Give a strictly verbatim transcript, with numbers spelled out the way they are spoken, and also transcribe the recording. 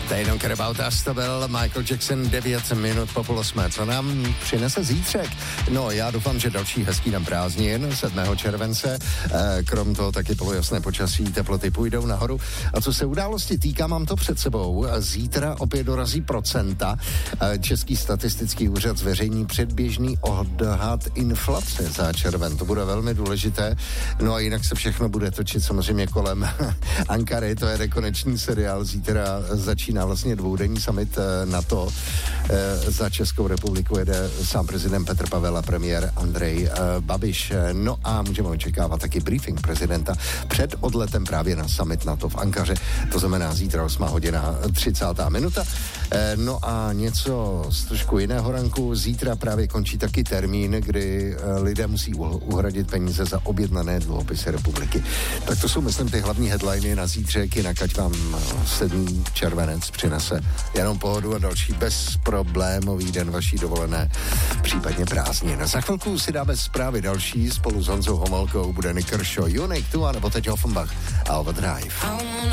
They don't care about us, to byl Michael Jackson, devět minut po půl osmé. Co nám přinese zítřek? No, já doufám, že další hezký den prázdnin, sedmého července. Krom toho taky polojasné počasí, teploty půjdou nahoru. A co se události týká, mám to před sebou. Zítra opět dorazí procenta. Český statistický úřad zveřejní předběžný odhad inflace za červen. To bude velmi důležité. No a jinak se všechno bude točit samozřejmě kolem Ankary. To je nekonečný seriál. Zítra začíná vlastně dvoudenní summit NATO. Za Českou republiku jede sám prezident Petr Pavel a premiér Andrej Babiš. No a můžeme očekávat taky briefing prezidenta před odletem právě na summit NATO v Ankaře. To znamená zítra osmá hodina třicátá minuta. No a něco z trošku jiného ranku. Zítra právě končí taky termín, kdy lidé musí uhradit peníze za objednané dluhopisy republiky. Tak to jsou, myslím, ty hlavní headliny na zítřek, jinak ať vám sedmý červenec přinese jenom pohodu a další bezproblémový den vaší dovolené, případně prázdnin. Za chvilku si dáme zprávy další, spolu s Honzou Homolkou bude Nick Kershaw, Unique, tu a nebo teď Offenbach a Overdrive.